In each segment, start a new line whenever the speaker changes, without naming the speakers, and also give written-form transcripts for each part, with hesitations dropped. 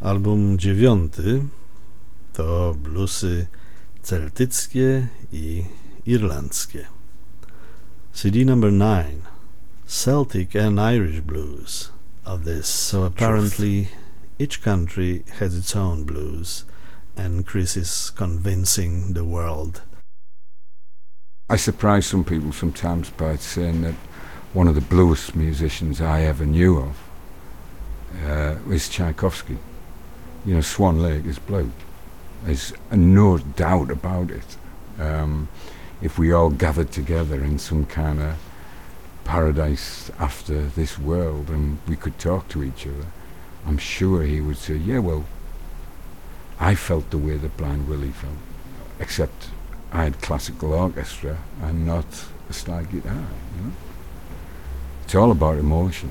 Album 9 to bluesy celtyckie i irlandzkie. CD number 9, Celtic and Irish blues of this. So apparently each country has its own blues, and Chris is convincing the world.
I surprise some people sometimes by saying that one of the blues musicians I ever knew of is Tchaikovsky. You know, Swan Lake is blue. There's no doubt about it. If we all gathered together in some kind of paradise after this world and we could talk to each other, I'm sure he would say, yeah, well, I felt the way that Blind Willie felt, except I had classical orchestra and not a slide guitar, you know? It's all about emotion.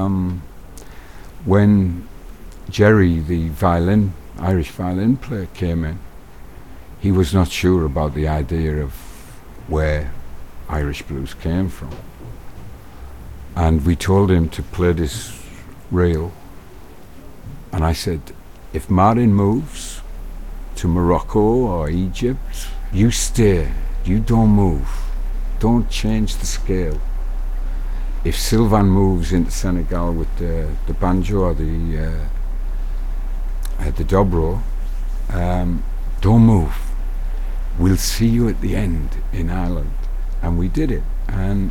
When Jerry, the Irish violin player, came in, he was not sure about the idea of where Irish blues came from. And we told him to play this reel. And I said, if Martin moves to Morocco or Egypt, you stay, you don't move, don't change the scale. If Sylvan moves into Senegal with the banjo or the dobro, don't move. We'll see you at the end in Ireland. And we did it. And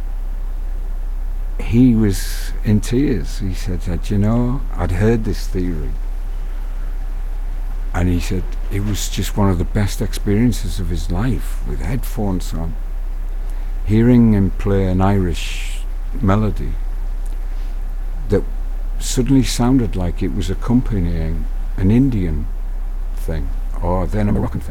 he was in tears. He said that, you know, I'd heard this theory. And he said it was just one of the best experiences of his life, with headphones on, hearing him play an Irish melody that suddenly sounded like it was accompanying an Indian thing or then a Moroccan thing.